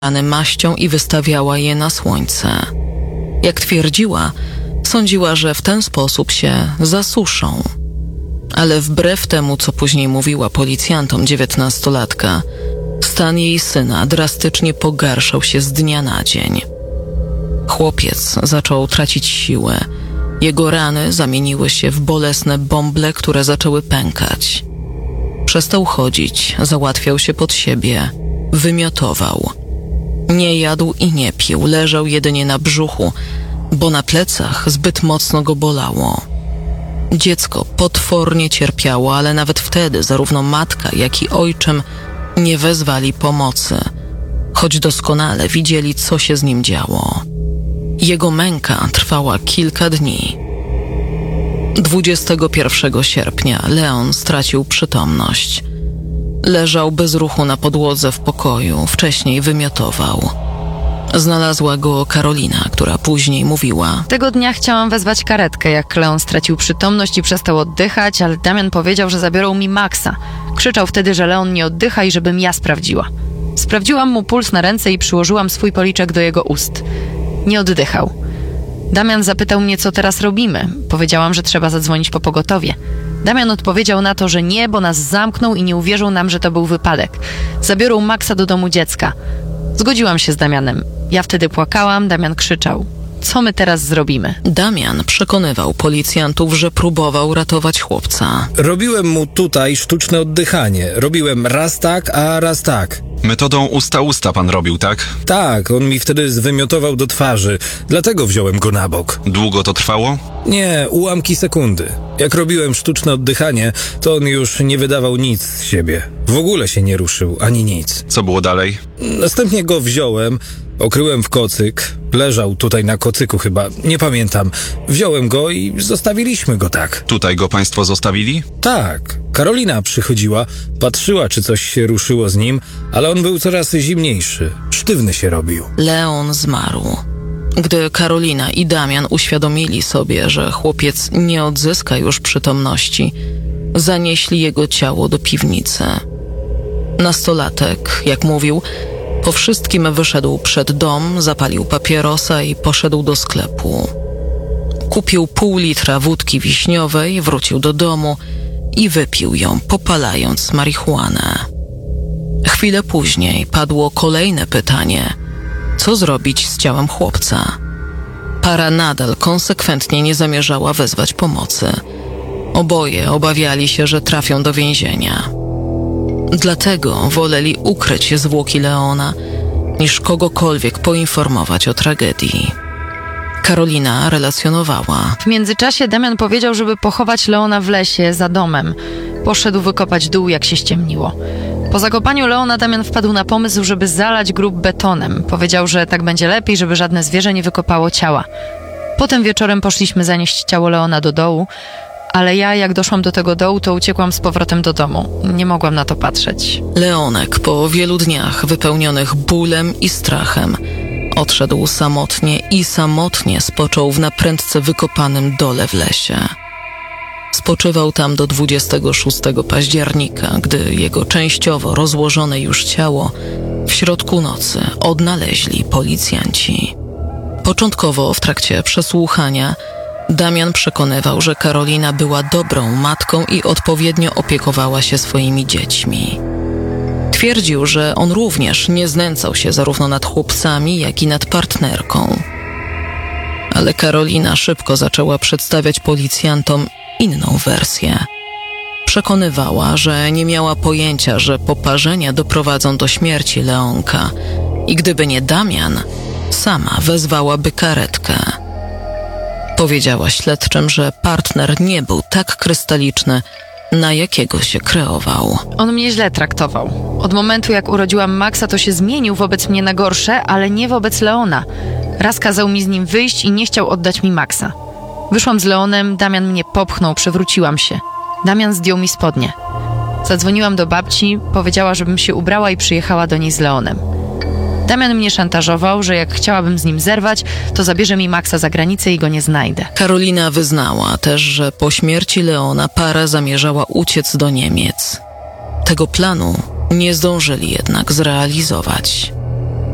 rany maścią i wystawiała je na słońce. Jak twierdziła, sądziła, że w ten sposób się zasuszą. Ale wbrew temu, co później mówiła policjantom 19-latka, stan jej syna drastycznie pogarszał się z dnia na dzień. Chłopiec zaczął tracić siłę. Jego rany zamieniły się w bolesne bąble, które zaczęły pękać. Przestał chodzić, załatwiał się pod siebie, wymiotował. Nie jadł i nie pił, leżał jedynie na brzuchu, bo na plecach zbyt mocno go bolało. Dziecko potwornie cierpiało, ale nawet wtedy zarówno matka, jak i ojczym nie wezwali pomocy, choć doskonale widzieli, co się z nim działo. Jego męka trwała kilka dni. 21 sierpnia Leon stracił przytomność. Leżał bez ruchu na podłodze w pokoju, wcześniej wymiotował. Znalazła go Karolina, która później mówiła: Tego dnia chciałam wezwać karetkę, jak Leon stracił przytomność i przestał oddychać, ale Damian powiedział, że zabiorą mi Maxa. Krzyczał wtedy, że Leon nie oddycha i żebym ja sprawdziła. Sprawdziłam mu puls na ręce i przyłożyłam swój policzek do jego ust. Nie oddychał. Damian zapytał mnie, co teraz robimy. Powiedziałam, że trzeba zadzwonić po pogotowie. Damian odpowiedział na to, że nie, bo nas zamknął i nie uwierzył nam, że to był wypadek. Zabiorą Maxa do domu dziecka. Zgodziłam się z Damianem. Ja wtedy płakałam, Damian krzyczał: co my teraz zrobimy? Damian przekonywał policjantów, że próbował ratować chłopca. Robiłem mu tutaj sztuczne oddychanie. Robiłem raz tak, a raz tak. Metodą usta-usta pan robił, tak? Tak, on mi wtedy zwymiotował do twarzy, dlatego wziąłem go na bok. Długo to trwało? Nie, ułamki sekundy. Jak robiłem sztuczne oddychanie, to on już nie wydawał nic z siebie. W ogóle się nie ruszył, ani nic. Co było dalej? Następnie go wziąłem, okryłem w kocyk, leżał tutaj na kocyku chyba, nie pamiętam. Wziąłem go i zostawiliśmy go tak. Tutaj go państwo zostawili? Tak, Karolina przychodziła, patrzyła, czy coś się ruszyło z nim, ale on był coraz zimniejszy, sztywny się robił. Leon zmarł. Gdy Karolina i Damian uświadomili sobie, że chłopiec nie odzyska już przytomności, zanieśli jego ciało do piwnicy. Nastolatek, jak mówił, po wszystkim wyszedł przed dom, zapalił papierosa i poszedł do sklepu. Kupił pół litra wódki wiśniowej, wrócił do domu i wypił ją, popalając marihuanę. Chwilę później padło kolejne pytanie: co zrobić z ciałem chłopca? Para nadal konsekwentnie nie zamierzała wezwać pomocy. Oboje obawiali się, że trafią do więzienia. Dlatego woleli ukryć zwłoki Leona, niż kogokolwiek poinformować o tragedii. Karolina relacjonowała: W międzyczasie Damian powiedział, żeby pochować Leona w lesie za domem. Poszedł wykopać dół, jak się ściemniło. Po zakopaniu Leona Damian wpadł na pomysł, żeby zalać grób betonem. Powiedział, że tak będzie lepiej, żeby żadne zwierzę nie wykopało ciała. Potem wieczorem poszliśmy zanieść ciało Leona do dołu, ale ja, jak doszłam do tego dołu, to uciekłam z powrotem do domu. Nie mogłam na to patrzeć. Leonek po wielu dniach wypełnionych bólem i strachem odszedł samotnie spoczął w naprędce wykopanym dole w lesie. Spoczywał tam do 26 października, gdy jego częściowo rozłożone już ciało w środku nocy odnaleźli policjanci. Początkowo w trakcie przesłuchania Damian przekonywał, że Karolina była dobrą matką i odpowiednio opiekowała się swoimi dziećmi. Twierdził, że on również nie znęcał się zarówno nad chłopcami, jak i nad partnerką. Ale Karolina szybko zaczęła przedstawiać policjantom inną wersję. Przekonywała, że nie miała pojęcia, że poparzenia doprowadzą do śmierci Leonka i gdyby nie Damian, sama wezwałaby karetkę. Powiedziała śledczym, że partner nie był tak krystaliczny, na jakiego się kreował. On mnie źle traktował. Od momentu, jak urodziłam Maxa, to się zmienił wobec mnie na gorsze, ale nie wobec Leona. Raz kazał mi z nim wyjść i nie chciał oddać mi Maxa. Wyszłam z Leonem, Damian mnie popchnął, przewróciłam się. Damian zdjął mi spodnie. Zadzwoniłam do babci, powiedziała, żebym się ubrała i przyjechała do niej z Leonem. Damian mnie szantażował, że jak chciałabym z nim zerwać, to zabierze mi Maxa za granicę i go nie znajdę. Karolina wyznała też, że po śmierci Leona para zamierzała uciec do Niemiec. Tego planu nie zdążyli jednak zrealizować.